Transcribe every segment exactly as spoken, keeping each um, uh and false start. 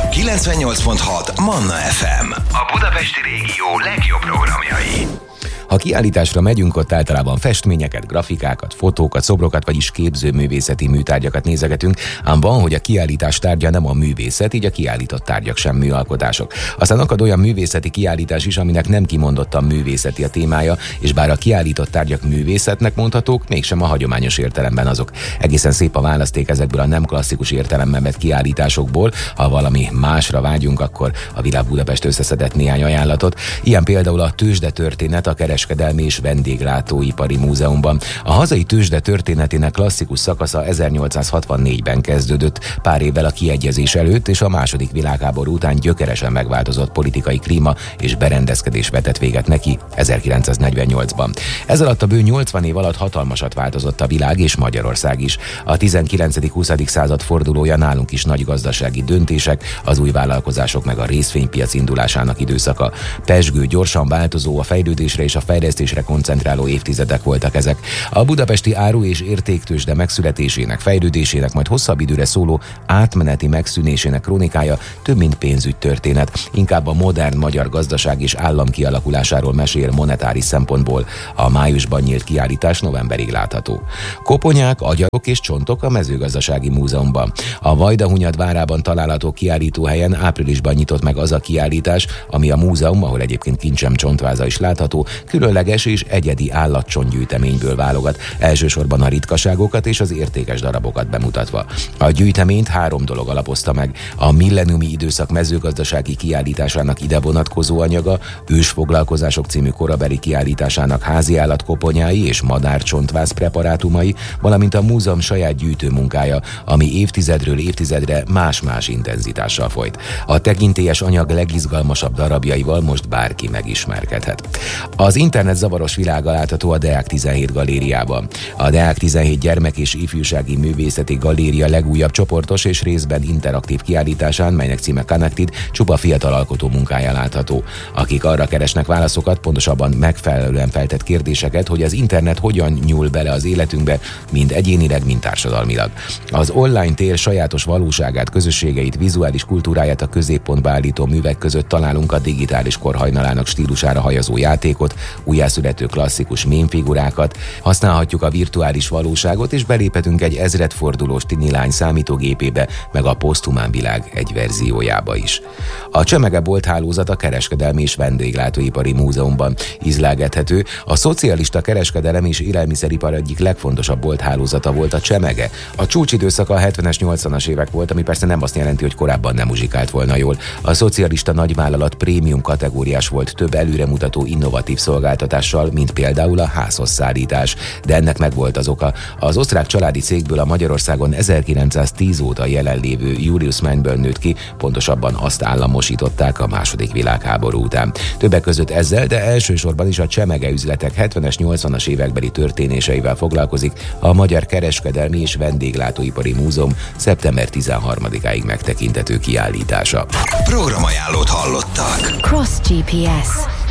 kilencvennyolc pont hat Manna ef em. A budapesti régió legjobb programjai. Ha kiállításra megyünk, ott általában festményeket, grafikákat, fotókat, szobrokat, vagyis képzőművészeti műtárgyakat nézegetünk, ám van, hogy a kiállítás tárgya nem a művészet, így a kiállított tárgyak sem műalkotások. Aztán akad olyan művészeti kiállítás is, aminek nem kimondottan művészeti a témája, és bár a kiállított tárgyak művészetnek mondhatók, mégsem a hagyományos értelemben azok. Egészen szép a választék ezekből a nem klasszikus értelemben vett kiállításokból. Ha valami másra vágyunk, akkor a Világ Budapest összeszedett néhány ajánlatot. Ilyen például a tőzsdetörténet a Kereskedelmi és Vendéglátóipari Múzeumban. A hazai tőzsde történetének klasszikus szakasza ezernyolcszázhatvannégyben kezdődött, pár évvel a kiegyezés előtt, és a második világháború után gyökeresen megváltozott politikai klíma és berendezkedés vetett véget neki ezerkilencszáznegyvennyolcban. Ez alatt a bő nyolcvan év alatt hatalmasat változott a világ és Magyarország is. A tizenkilencedik-huszadik század fordulója nálunk is nagy gazdasági döntések, az új vállalkozások meg a részvénypiac indulásának időszaka. Pezsgő, gyorsan változó, a fejlődésre és a fejlesztésre koncentráló évtizedek voltak ezek. A budapesti áru- és értéktőzsde megszületésének, fejlődésének, majd hosszabb időre szóló átmeneti megszűnésének krónikája több mint pénzügytörténet, inkább a modern magyar gazdaság és állam kialakulásáról mesél monetáris szempontból. A májusban nyílt kiállítás novemberig látható. Koponyák, agyarok és csontok a Mezőgazdasági Múzeumban. A Vajdahunyad várában található kiállítóhelyen áprilisban nyitott meg az a kiállítás, ami a múzeum, ahol egyébként kincsem csontváza is látható, különleges és egyedi állatcsontgyűjteményből válogat, elsősorban a ritkaságokat és az értékes darabokat bemutatva. A gyűjteményt három dolog alapozta meg: a milleniumi időszak mezőgazdasági kiállításának ide vonatkozó anyaga, ősfoglalkozások című korabeli kiállításának háziállat koponyái és madárcsontváz preparátumai, valamint a múzeum saját gyűjtőmunkája, ami évtizedről évtizedre más-más intenzitással folyt. A tekintélyes anyag legizgalmasabb darabjaival most bárki megismerkedhet. Az internet zavaros világa látható a Deák tizenhét galériában. A Deák tizenhét gyermek- és ifjúsági művészeti galéria legújabb csoportos és részben interaktív kiállításán, melynek címe Connected, csupa fiatal alkotó munkája látható, akik arra keresnek válaszokat, pontosabban megfelelően feltett kérdéseket, hogy az internet hogyan nyúl bele az életünkbe, mind egyénileg, mind társadalmilag. Az online tér sajátos valóságát, közösségeit, vizuális kultúráját a középpontba állító művek között találunk a digitális kor hajnalának stílusára hajazó játékot, újjászülető klasszikus mémfigurákat, használhatjuk a virtuális valóságot, és beléphetünk egy ezredfordulós tinilány számítógépébe, meg a poszthumán világ egy verziójába is. A Csemege bolthálózat a Kereskedelmi és Vendéglátóipari Múzeumban ízlelgethető. A szocialista kereskedelem és élelmiszeripar egyik legfontosabb bolthálózata volt a Csemege. A csúcsidőszaka a hetvenes, nyolcvanas évek volt, ami persze nem azt jelenti, hogy korábban nem muzsikált volna jól. A szocialista nagyvállalat prémium kategóriás volt több előremutató innovatív szolgáltatással, mint például a házhozszállítás, de ennek megvolt az oka. Az osztrák családi cégből a Magyarországon ezerkilencszáztíz óta jelenlévő Julius Meinből nőtt ki, pontosabban azt államosították a második világháború után. Többek között ezzel, de elsősorban is a Csemege üzletek hetvenes, nyolcvanas évekbeli történéseivel foglalkozik a Magyar Kereskedelmi és Vendéglátóipari Múzeum szeptember tizenharmadikáig megtekintető kiállítása. Programajánlót hallottak. Cross gé pé es.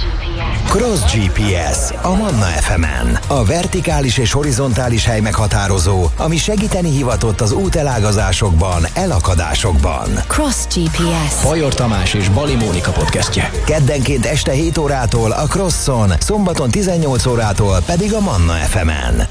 Cross gé pé es a Manna ef emen. A vertikális és horizontális hely meghatározó, ami segíteni hivatott az útelágazásokban, elakadásokban. Cross gé pé es. Bajor Tamás és Bali Mónika podcastje. Keddenként este hét órától a Crosson, szombaton tizennyolc órától pedig a Manna ef emen.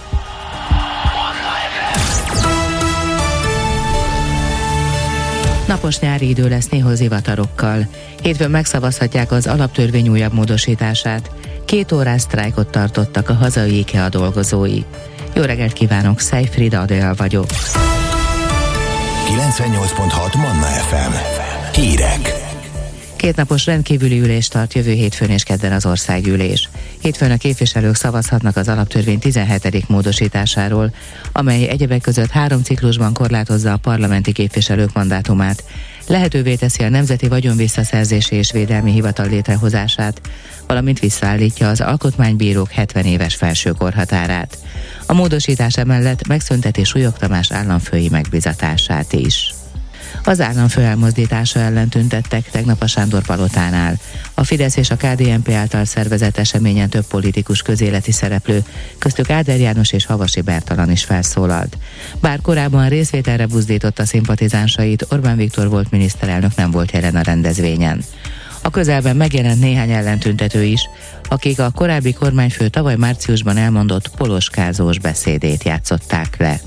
Napos nyári idő lesz néhol zivatarokkal. Hétfőn megszavazhatják az alaptörvény újabb módosítását. Két órás sztrájkot tartottak a hazai IKEA dolgozói. Jó reggelt kívánok, Szejfrida Adél vagyok. kilencvennyolc pont hat Manna ef em. Hírek. Kétnapos rendkívüli ülést tart jövő hétfőn és kedden az országgyűlés. Hétfőn a képviselők szavazhatnak az alaptörvény tizenhetedik módosításáról, amely egyebek között három ciklusban korlátozza a parlamenti képviselők mandátumát. Lehetővé teszi a Nemzeti Vagyonvisszaszerzési és Védelmi Hivatal létrehozását, valamint visszaállítja az alkotmánybírók hetven éves felső korhatárát. A módosítás emellett megszünteti Súlyog Tamás államfői megbízatását is. Az államfő elmozdítása ellen tüntettek tegnap a Sándor Palotánál. A Fidesz és a ká dé en pé által szervezett eseményen több politikus közéleti szereplő, köztük Áder János és Havasi Bertalan is felszólalt. Bár korábban részvételre buzdította szimpatizánsait, Orbán Viktor volt miniszterelnök nem volt jelen a rendezvényen. A közelben megjelent néhány ellentüntető is, akik a korábbi kormányfő tavaly márciusban elmondott poloskázós beszédét játszották le.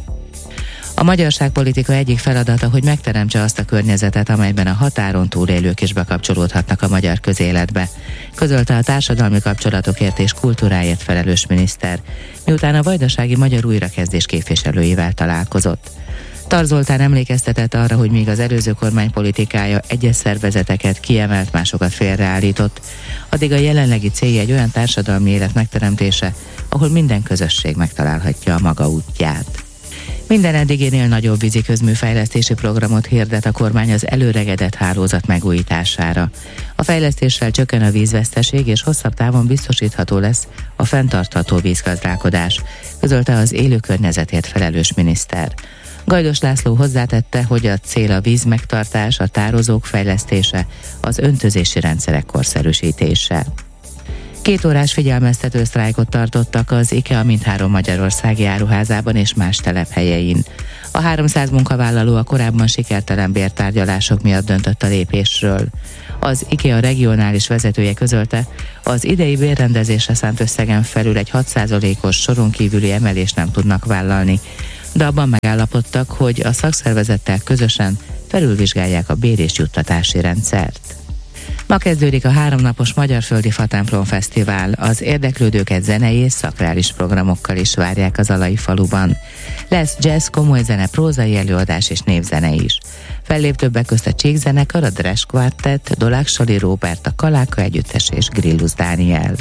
A magyarságpolitika egyik feladata, hogy megteremtse azt a környezetet, amelyben a határon túlélők is bekapcsolódhatnak a magyar közéletbe, közölte a társadalmi kapcsolatokért és kultúráért felelős miniszter, miután a vajdasági magyar újrakezdés képviselőivel találkozott. Tar Zoltán emlékeztetett arra, hogy míg az előző kormány politikája egyes szervezeteket kiemelt, másokat félreállított, addig a jelenlegi célja egy olyan társadalmi élet megteremtése, ahol minden közösség megtalálhatja a maga útját. Minden eddiginél nagyobb vízi közműfejlesztési programot hirdet a kormány az előregedett hálózat megújítására. A fejlesztéssel csökken a vízveszteség, és hosszabb távon biztosítható lesz a fenntartható vízgazdálkodás, közölte az élő környezetért felelős miniszter. Gajdos László hozzátette, hogy a cél a víz megtartás, a tározók fejlesztése, az öntözési rendszerek korszerűsítése. Két órás figyelmeztető sztrájkot tartottak az IKEA mindhárom magyarországi áruházában és más telephelyein. A háromszáz munkavállaló a korábban sikertelen bértárgyalások miatt döntött a lépésről. Az IKEA regionális vezetője közölte, az idei bérrendezésre szánt összegen felül egy hat százalékos soron kívüli emelést nem tudnak vállalni, de abban megállapodtak, hogy a szakszervezettel közösen felülvizsgálják a bér- és juttatási rendszert. Ma kezdődik a háromnapos Magyarföldi Fatemplom Fesztivál. Az érdeklődőket zenei és szakrális programokkal is várják az Alai faluban. Lesz jazz, komoly zene, prózai előadás és névzene is. Fellép többek közt a Csíkzenekar, a Dres Quartet, Dolák Sali Róbert, a Kaláka Együttes és Grillus Dániel.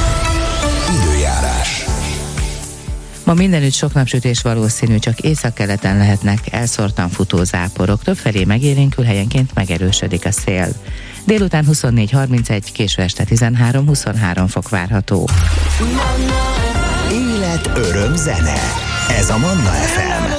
Időjárás. Ma mindenütt sok napsütés valószínű, csak északkeleten lehetnek elszórtan futó záporok, többfelé megélénkül, helyenként megerősödik a szél. Délután huszonnégy harmincegy, késő este tizenhárom huszonhárom fok várható. Élet, öröm, zene. Ez a Manna ef em.